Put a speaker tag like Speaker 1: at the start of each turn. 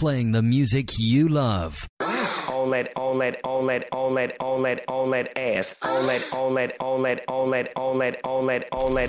Speaker 1: playing the music you love.
Speaker 2: On that ass. On that ass. On that